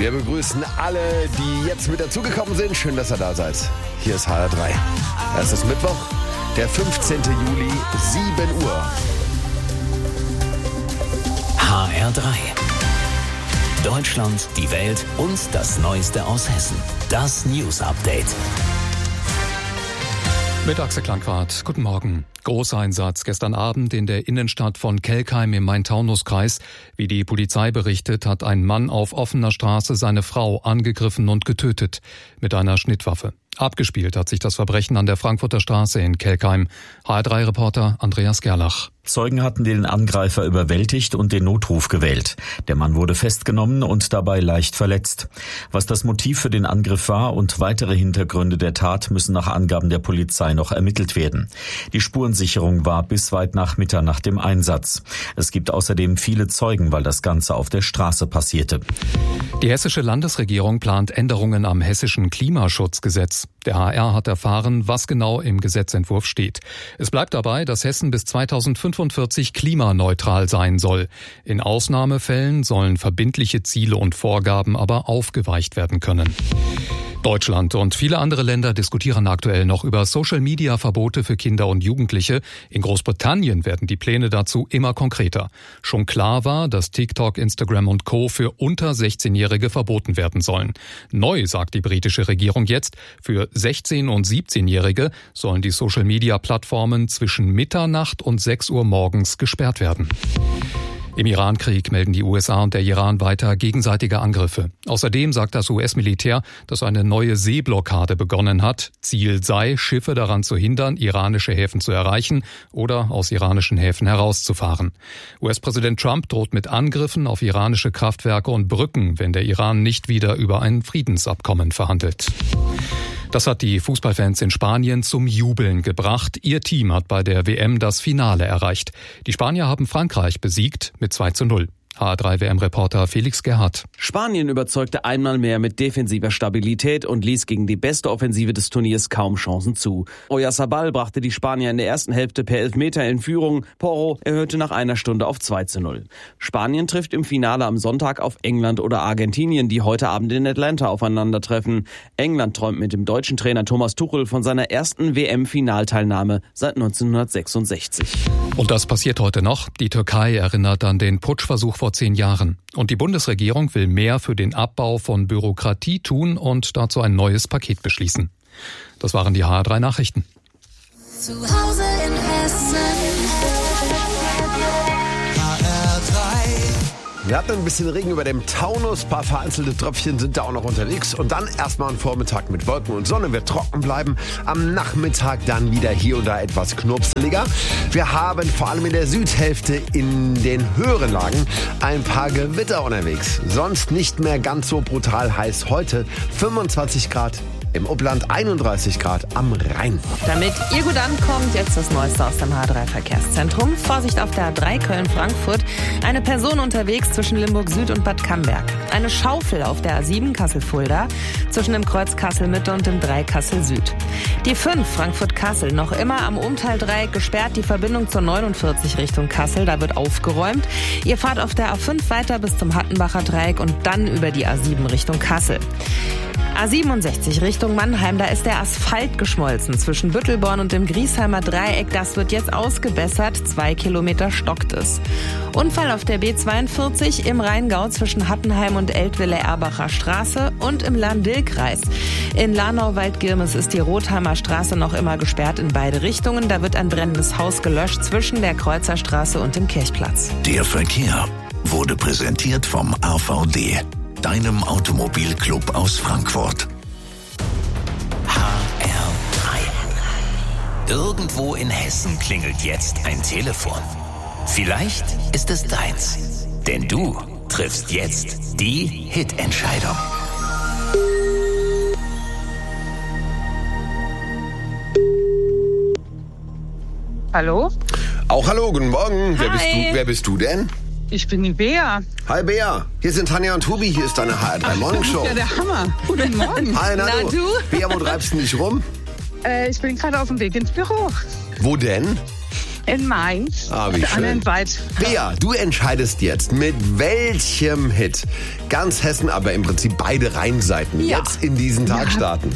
Wir begrüßen alle, die jetzt mit dazugekommen sind. Schön, dass ihr da seid. Hier ist HR3. Es ist Mittwoch, der 15. Juli, 7 Uhr. HR3. Deutschland, die Welt und das Neueste aus Hessen. Das News Update. Mit Axel Klankwart. Guten Morgen. Großeinsatz gestern Abend in der Innenstadt von Kelkheim im Main-Taunus-Kreis. Wie die Polizei berichtet, hat ein Mann auf offener Straße seine Frau angegriffen und getötet mit einer Schnittwaffe. Abgespielt hat sich das Verbrechen an der Frankfurter Straße in Kelkheim. HR3-Reporter Andreas Gerlach. Zeugen hatten den Angreifer überwältigt und den Notruf gewählt. Der Mann wurde festgenommen und dabei leicht verletzt. Was das Motiv für den Angriff war und weitere Hintergründe der Tat müssen nach Angaben der Polizei noch ermittelt werden. Die Spurensicherung war bis weit nach Mitternacht im Einsatz. Es gibt außerdem viele Zeugen, weil das Ganze auf der Straße passierte. Die hessische Landesregierung plant Änderungen am hessischen Klimaschutzgesetz. Der HR hat erfahren, was genau im Gesetzentwurf steht. Es bleibt dabei, dass Hessen bis 2045 klimaneutral sein soll. In Ausnahmefällen sollen verbindliche Ziele und Vorgaben aber aufgeweicht werden können. Deutschland und viele andere Länder diskutieren aktuell noch über Social-Media-Verbote für Kinder und Jugendliche. In Großbritannien werden die Pläne dazu immer konkreter. Schon klar war, dass TikTok, Instagram und Co. für unter 16-Jährige verboten werden sollen. Neu sagt die britische Regierung jetzt, für 16- und 17-Jährige sollen die Social-Media-Plattformen zwischen Mitternacht und 6 Uhr morgens gesperrt werden. Im Iran-Krieg melden die USA und der Iran weiter gegenseitige Angriffe. Außerdem sagt das US-Militär, dass eine neue Seeblockade begonnen hat. Ziel sei, Schiffe daran zu hindern, iranische Häfen zu erreichen oder aus iranischen Häfen herauszufahren. US-Präsident Trump droht mit Angriffen auf iranische Kraftwerke und Brücken, wenn der Iran nicht wieder über ein Friedensabkommen verhandelt. Das hat die Fußballfans in Spanien zum Jubeln gebracht. Ihr Team hat bei der WM das Finale erreicht. Die Spanier haben Frankreich besiegt mit 2:0. HR3-WM-Reporter Felix Gerhardt. Spanien überzeugte einmal mehr mit defensiver Stabilität und ließ gegen die beste Offensive des Turniers kaum Chancen zu. Oyarzabal brachte die Spanier in der ersten Hälfte per Elfmeter in Führung. Porro erhöhte nach einer Stunde auf 2:0. Spanien trifft im Finale am Sonntag auf England oder Argentinien, die heute Abend in Atlanta aufeinandertreffen. England träumt mit dem deutschen Trainer Thomas Tuchel von seiner ersten WM-Finalteilnahme seit 1966. Und das passiert heute noch. Die Türkei erinnert an den Putschversuch vor 10 Jahren. Und die Bundesregierung will mehr für den Abbau von Bürokratie tun und dazu ein neues Paket beschließen. Das waren die HR3 Nachrichten. Zu Hause in Hessen. Wir hatten ein bisschen Regen über dem Taunus, ein paar vereinzelte Tröpfchen sind da auch noch unterwegs. Und dann erstmal ein Vormittag mit Wolken und Sonne, wird trocken bleiben. Am Nachmittag dann wieder hier und da etwas knurpseliger. Wir haben vor allem in der Südhälfte in den höheren Lagen ein paar Gewitter unterwegs. Sonst nicht mehr ganz so brutal heiß. Heute 25 Grad. Im Upland 31 Grad am Rhein. Damit ihr gut ankommt, jetzt das Neueste aus dem H3-Verkehrszentrum. Vorsicht auf der A3 Köln-Frankfurt. Eine Person unterwegs zwischen Limburg Süd und Bad Camberg. Eine Schaufel auf der A7 Kassel-Fulda zwischen dem Kreuz Kassel-Mitte und dem 3 Kassel-Süd. Die 5 Frankfurt-Kassel noch immer am Umteildreieck gesperrt. Die Verbindung zur 49 Richtung Kassel, da wird aufgeräumt. Ihr fahrt auf der A5 weiter bis zum Hattenbacher Dreieck und dann über die A7 Richtung Kassel. A67 Richtung Mannheim, da ist der Asphalt geschmolzen zwischen Büttelborn und dem Griesheimer Dreieck. Das wird jetzt ausgebessert, 2 Kilometer stockt es. Unfall auf der B42 im Rheingau zwischen Hattenheim und Eltville-Erbacher Straße und im Lahn-Dill-Kreis. In Lahnau-Waldgirmes ist die Rotheimer Straße noch immer gesperrt in beide Richtungen. Da wird ein brennendes Haus gelöscht zwischen der Kreuzerstraße und dem Kirchplatz. Der Verkehr wurde präsentiert vom AVD, deinem Automobilclub aus Frankfurt. HR3. Irgendwo in Hessen klingelt jetzt ein Telefon. Vielleicht ist es deins, denn du triffst jetzt die Hitentscheidung. Hallo? Auch hallo, guten Morgen. Hi. Wer bist du denn? Ich bin die Bea. Hi Bea, hier sind Tanja und Tobi, hier ist deine HR3 Morning Show. Ja, der Hammer. Guten Morgen. Hi, na du? Bea, wo treibst du dich rum? Ich bin gerade auf dem Weg ins Büro. Wo denn? In Mainz. Wie auf der schön. anderen Seite. Bea, du entscheidest jetzt, mit welchem Hit ganz Hessen, aber im Prinzip beide Rheinseiten jetzt in diesen Tag starten.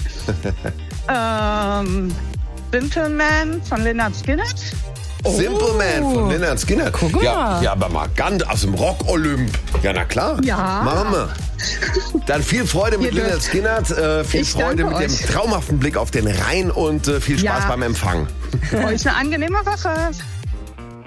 Simple Man von Lynyrd Skynyrd. Simple Man von Lynyrd Skynyrd. Guck mal. Ja, aber mal ganz aus dem Rock-Olymp. Ja, na klar. Ja. Machen wir. Dann viel Freude mit Ihr Lynyrd Skynyrd, viel Ich Freude danke mit dem euch. traumhaften Blick auf den Rhein und viel Spaß Ja. beim Empfang. Euch eine angenehme Woche.